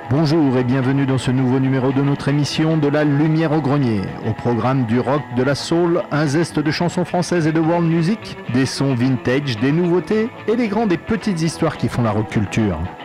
Bonjour et bienvenue dans ce nouveau numéro de notre émission de la Lumière au Grenier. Au programme du rock, de la soul, un zeste de chansons françaises et de world music, des sons vintage, des nouveautés et les grandes et petites histoires qui font la rock culture.